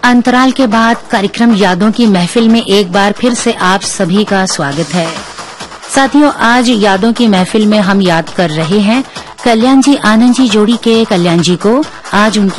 अंतराल के बाद कार्यक्रम यादों की महफिल में एक बार फिर से आप सभी का स्वागत है। साथियों, आज यादों की महफिल में हम याद कर रहे हैं कल्याण जी आनंद जी जोड़ी के कल्याण जी को। आज उनकी